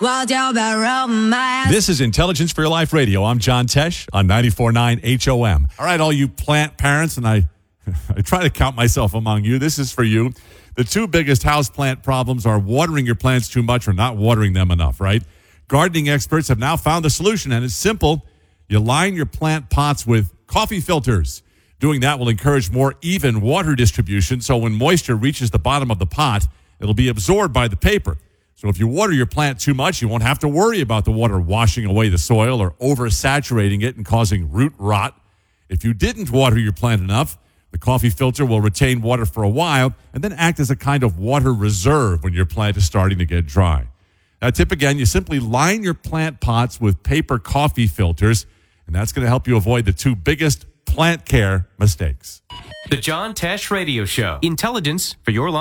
This is Intelligence for Your Life Radio. I'm John Tesh on 94.9 HOM. All right, all you plant parents, and I try to count myself among you. This is for you. The two biggest houseplant problems are watering your plants too much or not watering them enough, right? Gardening experts have now found the solution, and it's simple. You line your plant pots with coffee filters. Doing that will encourage more even water distribution, so when moisture reaches the bottom of the pot, it'll be absorbed by the paper. So if you water your plant too much, you won't have to worry about the water washing away the soil or oversaturating it and causing root rot. If you didn't water your plant enough, the coffee filter will retain water for a while and then act as a kind of water reserve when your plant is starting to get dry. Now, tip again, you simply line your plant pots with paper coffee filters, and that's going to help you avoid the two biggest plant care mistakes. The John Tesh Radio Show. Intelligence for your life.